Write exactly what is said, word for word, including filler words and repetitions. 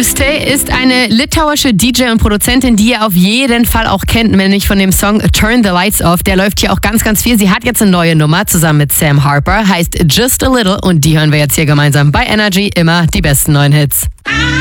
Juste ist eine litauische D J und Produzentin, die ihr auf jeden Fall auch kennt, nämlich von dem Song Turn the Lights Off. Der läuft hier auch ganz, ganz viel. Sie hat jetzt eine neue Nummer zusammen mit Sam Harper, heißt Just a Little und die hören wir jetzt hier gemeinsam bei Energy. Immer die besten neuen Hits.